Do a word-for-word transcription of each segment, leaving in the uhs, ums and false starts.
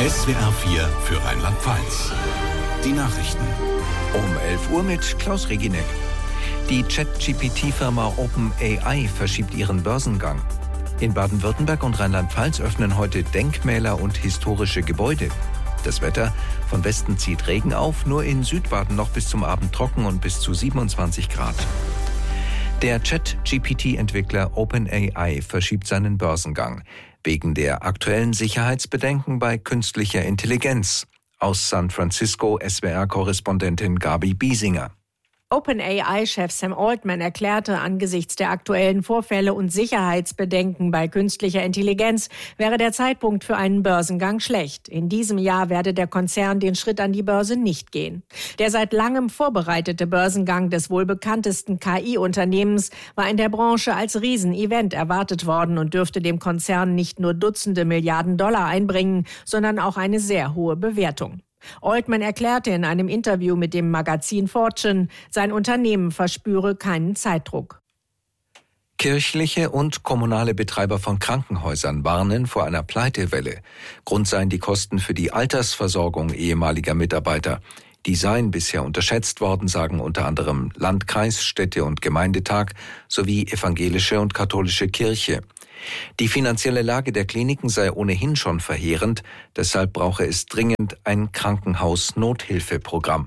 S W R vier für Rheinland-Pfalz. Die Nachrichten. Um elf Uhr mit Klaus Reginek. Die Chat-G P T-Firma OpenAI verschiebt ihren Börsengang. In Baden-Württemberg und Rheinland-Pfalz öffnen heute Denkmäler und historische Gebäude. Das Wetter: von Westen zieht Regen auf, nur in Südbaden noch bis zum Abend trocken und bis zu siebenundzwanzig Grad. Der Chat-G P T-Entwickler OpenAI verschiebt seinen Börsengang wegen der aktuellen Sicherheitsbedenken bei künstlicher Intelligenz. Aus San Francisco S W R-Korrespondentin Gabi Biesinger. OpenAI-Chef Sam Altman erklärte, angesichts der aktuellen Vorfälle und Sicherheitsbedenken bei künstlicher Intelligenz wäre der Zeitpunkt für einen Börsengang schlecht. In diesem Jahr werde der Konzern den Schritt an die Börse nicht gehen. Der seit langem vorbereitete Börsengang des wohl bekanntesten K I-Unternehmens war in der Branche als Riesenevent erwartet worden und dürfte dem Konzern nicht nur Dutzende Milliarden Dollar einbringen, sondern auch eine sehr hohe Bewertung. Altman erklärte in einem Interview mit dem Magazin Fortune, sein Unternehmen verspüre keinen Zeitdruck. Kirchliche und kommunale Betreiber von Krankenhäusern warnen vor einer Pleitewelle. Grund seien die Kosten für die Altersversorgung ehemaliger Mitarbeiter. Die seien bisher unterschätzt worden, sagen unter anderem Landkreis, Städte- und Gemeindetag sowie evangelische und katholische Kirche. Die finanzielle Lage der Kliniken sei ohnehin schon verheerend, deshalb brauche es dringend ein Krankenhaus-Nothilfeprogramm.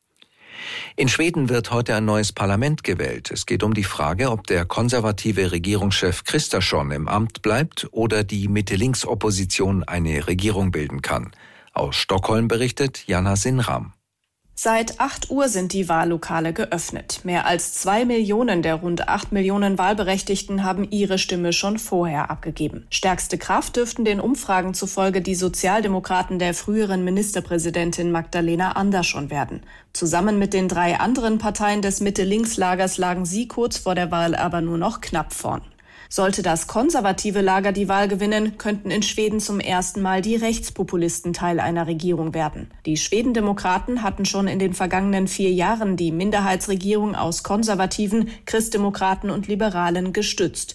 In Schweden wird heute ein neues Parlament gewählt. Es geht um die Frage, ob der konservative Regierungschef Kristersson im Amt bleibt oder die Mitte-Links-Opposition eine Regierung bilden kann. Aus Stockholm berichtet Jana Sinram. Seit acht Uhr sind die Wahllokale geöffnet. Mehr als zwei Millionen der rund acht Millionen Wahlberechtigten haben ihre Stimme schon vorher abgegeben. Stärkste Kraft dürften den Umfragen zufolge die Sozialdemokraten der früheren Ministerpräsidentin Magdalena Andersson werden. Zusammen mit den drei anderen Parteien des Mitte-Links-Lagers lagen sie kurz vor der Wahl aber nur noch knapp vorn. Sollte das konservative Lager die Wahl gewinnen, könnten in Schweden zum ersten Mal die Rechtspopulisten Teil einer Regierung werden. Die Schwedendemokraten hatten schon in den vergangenen vier Jahren die Minderheitsregierung aus Konservativen, Christdemokraten und Liberalen gestützt.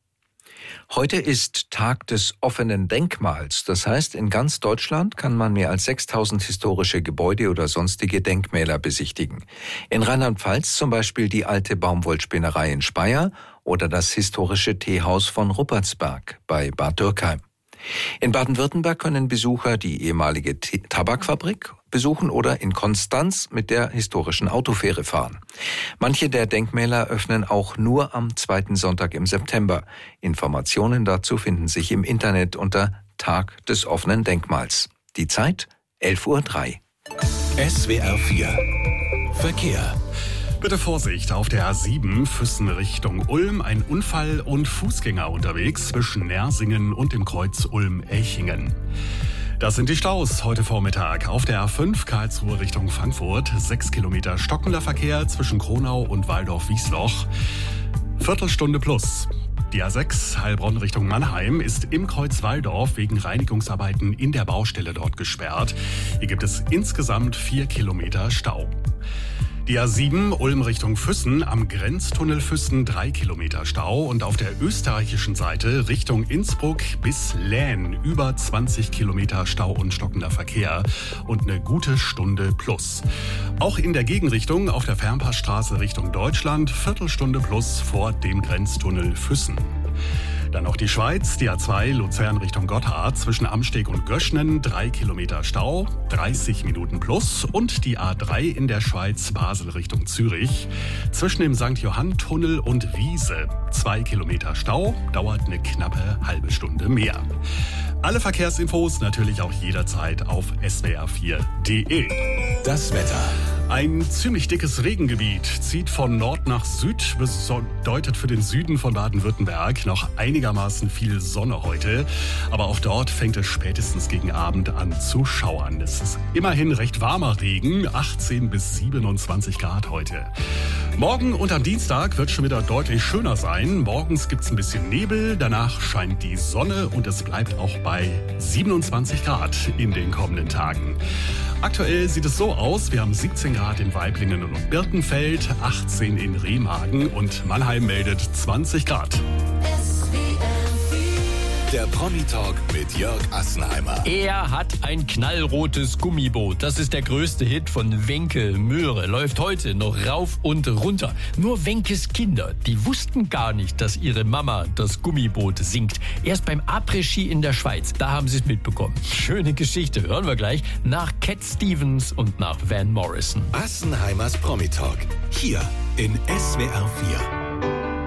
Heute ist Tag des offenen Denkmals. Das heißt, in ganz Deutschland kann man mehr als sechstausend historische Gebäude oder sonstige Denkmäler besichtigen. In Rheinland-Pfalz zum Beispiel die alte Baumwollspinnerei in Speyer oder das historische Teehaus von Ruppertsberg bei Bad Dürkheim. In Baden-Württemberg können Besucher die ehemalige T- Tabakfabrik besuchen oder in Konstanz mit der historischen Autofähre fahren. Manche der Denkmäler öffnen auch nur am zweiten Sonntag im September. Informationen dazu finden sich im Internet unter Tag des offenen Denkmals. Die Zeit elf Uhr drei. S W R vier Verkehr. Bitte Vorsicht auf der A sieben, Füssen Richtung Ulm. Ein Unfall und Fußgänger unterwegs zwischen Nersingen und dem Kreuz Ulm-Elchingen. Das sind die Staus heute Vormittag. Auf der A fünf Karlsruhe Richtung Frankfurt. Sechs Kilometer stockender Verkehr zwischen Kronau und Waldorf-Wiesloch. Viertelstunde plus. Die A sechs Heilbronn Richtung Mannheim ist im Kreuz Walldorf wegen Reinigungsarbeiten in der Baustelle dort gesperrt. Hier gibt es insgesamt vier Kilometer Stau. Die A sieben Ulm Richtung Füssen, am Grenztunnel Füssen drei Kilometer Stau und auf der österreichischen Seite Richtung Innsbruck bis Laen über zwanzig Kilometer Stau und stockender Verkehr und eine gute Stunde plus. Auch in der Gegenrichtung auf der Fernpassstraße Richtung Deutschland Viertelstunde plus vor dem Grenztunnel Füssen. Dann noch die Schweiz, die A zwei Luzern Richtung Gotthard zwischen Amsteg und Göschnen, drei Kilometer Stau, dreißig Minuten plus und die A drei in der Schweiz Basel Richtung Zürich zwischen dem Sankt Johann-Tunnel und Wiese, zwei Kilometer Stau, dauert eine knappe halbe Stunde mehr. Alle Verkehrsinfos natürlich auch jederzeit auf S W R vier Punkt de. Das Wetter. Ein ziemlich dickes Regengebiet zieht von Nord nach Süd, bedeutet für den Süden von Baden-Württemberg noch einigermaßen viel Sonne heute. Aber auch dort fängt es spätestens gegen Abend an zu schauern. Es ist immerhin recht warmer Regen, achtzehn bis siebenundzwanzig Grad heute. Morgen und am Dienstag wird schon wieder deutlich schöner sein. Morgens gibt es ein bisschen Nebel, danach scheint die Sonne und es bleibt auch bei siebenundzwanzig Grad in den kommenden Tagen. Aktuell sieht es so aus, wir haben siebzehn Grad in Waiblingen und Birkenfeld, achtzehn in Remagen und Mannheim meldet zwanzig Grad. S W R vier Der Promi-Talk mit Jörg Assenheimer. Er hat ein knallrotes Gummiboot. Das ist der größte Hit von Wenke Möhre. Läuft heute noch rauf und runter. Nur Wenkes Kinder, die wussten gar nicht, dass ihre Mama das Gummiboot singt. Erst beim Après-Ski in der Schweiz, da haben sie es mitbekommen. Schöne Geschichte, hören wir gleich nach Cat Stevens und nach Van Morrison. Assenheimers Promi-Talk. Hier in S W R vier.